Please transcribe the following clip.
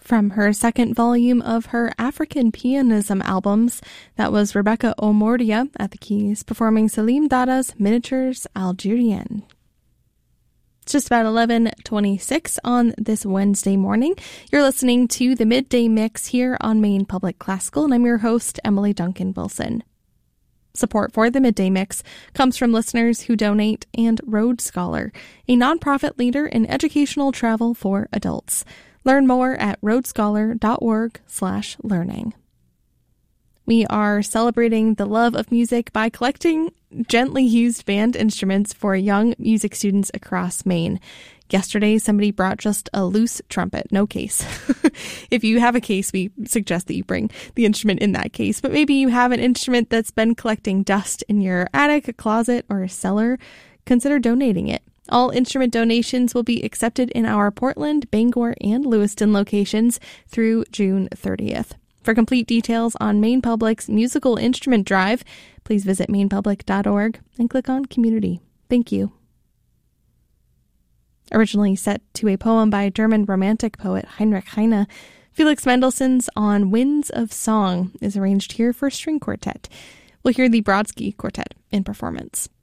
From her second volume of her African pianism albums, that was Rebecca Omordia at the keys, performing Salim Dada's Miniatures Algerienne. It's just about 11:26 on this Wednesday morning. You're listening to the Midday Mix here on Maine Public Classical, and I'm your host, Emily Duncan Wilson. Support for the Midday Mix comes from listeners who donate and Road Scholar, a nonprofit leader in educational travel for adults. Learn more at roadscholar.org/learning. We are celebrating the love of music by collecting gently used band instruments for young music students across Maine. Yesterday, somebody brought just a loose trumpet, no case. If you have a case, we suggest that you bring the instrument in that case. But maybe you have an instrument that's been collecting dust in your attic, a closet, or a cellar. Consider donating it. All instrument donations will be accepted in our Portland, Bangor, and Lewiston locations through June 30th. For complete details on Maine Public's musical instrument drive, please visit mainepublic.org and click on Community. Thank you. Originally set to a poem by German Romantic poet Heinrich Heine, Felix Mendelssohn's On Winds of Song is arranged here for string quartet. We'll hear the Brodsky Quartet in performance.